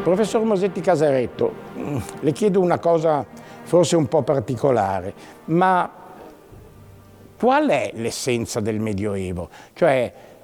Professor Mosetti Casaretto, le chiedo una cosa forse un po' particolare, ma qual è l'essenza del Medioevo? Cioè,